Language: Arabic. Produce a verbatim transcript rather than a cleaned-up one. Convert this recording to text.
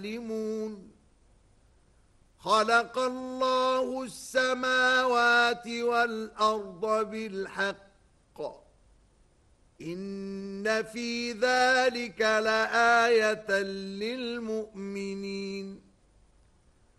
يعلمون خلق الله السماوات والأرض بالحق إن في ذلك لآية للمؤمنين